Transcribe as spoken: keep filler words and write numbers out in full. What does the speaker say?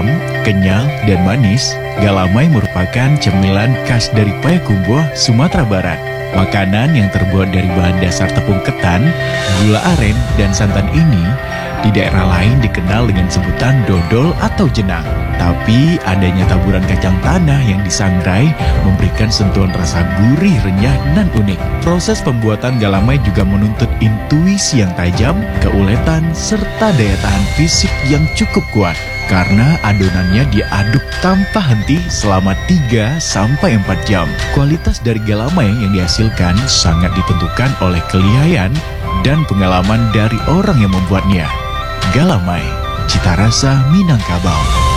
kenyal, dan manis, galamai merupakan cemilan khas dari Payakumbuh, Sumatera Barat. Makanan yang terbuat dari bahan dasar tepung ketan, gula aren, dan santan ini di daerah lain dikenal dengan sebutan dodol atau jenang. Tapi adanya taburan kacang tanah yang disangrai memberikan sentuhan rasa gurih, renyah, dan unik. Proses pembuatan galamai juga menuntut intuisi yang tajam, keuletan, serta daya tahan fisik yang cukup kuat. Karena adonannya diaduk tanpa henti selama tiga sampai empat jam. Kualitas dari galamai yang dihasilkan sangat ditentukan oleh kelihayan dan pengalaman dari orang yang membuatnya. Galamai, cita rasa Minangkabau.